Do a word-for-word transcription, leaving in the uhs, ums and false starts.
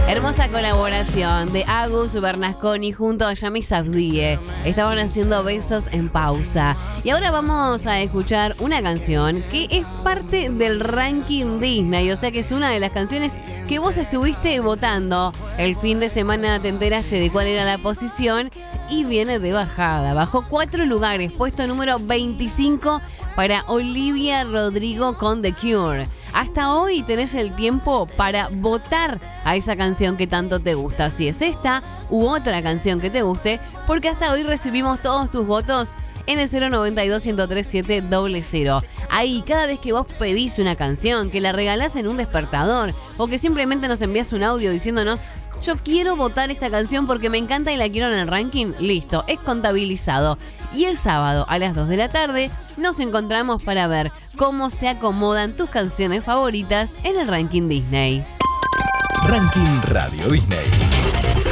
Hermosa colaboración de Agus Bernasconi junto a Yami Sabdie. Estaban haciendo Besos en Pausa. Y ahora vamos a escuchar una canción que es parte del ranking Disney. O sea que es una de las canciones que vos estuviste votando. El fin de semana te enteraste de cuál era la posición y viene de bajada. Bajó cuatro lugares. Puesto número veinticinco para Olivia Rodrigo con The Cure. Hasta hoy tenés el tiempo para votar a esa canción que tanto te gusta. Si es esta u otra canción que te guste, porque hasta hoy recibimos todos tus votos en el cero noventa y dos, ciento tres, siete cero cero. Ahí, cada vez que vos pedís una canción, que la regalás en un despertador o que simplemente nos envías un audio diciéndonos yo quiero votar esta canción porque me encanta y la quiero en el ranking, listo, es contabilizado. Y el sábado a las dos de la tarde nos encontramos para ver cómo se acomodan tus canciones favoritas en el ranking Disney. Ranking Radio Disney.